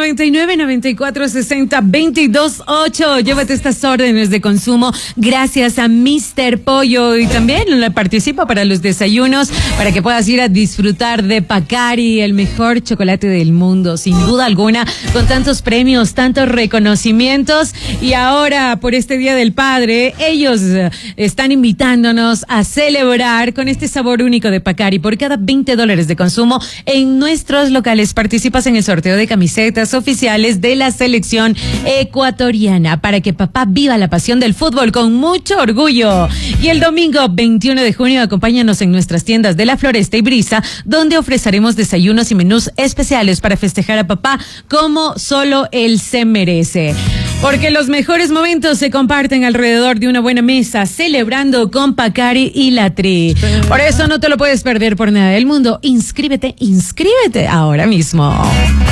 99-94-60-228. Llévate estas órdenes de consumo gracias a Mr. Pollo, y también participa para los desayunos para que puedas ir a disfrutar de Pacari, el mejor chocolate del mundo, sin duda alguna, con tantos premios, tantos reconocimientos. Y ahora, por este Día del Padre, ellos están invitándonos a celebrar con este sabor único de Pacari. Por cada $20 de consumo en nuestros locales participas en el sorteo de camisetas oficiales de la selección ecuatoriana para que papá viva la pasión del fútbol con mucho orgullo. Y el domingo 21 de junio acompáñanos en nuestras tiendas de La Floresta y Brisa, donde ofreceremos desayunos y menús especiales para festejar a papá como solo él se merece. Porque los mejores momentos se comparten alrededor de una buena mesa, celebrando con Pacari y La Tri. Por eso no te lo puedes perder por nada del mundo. Inscríbete ahora mismo.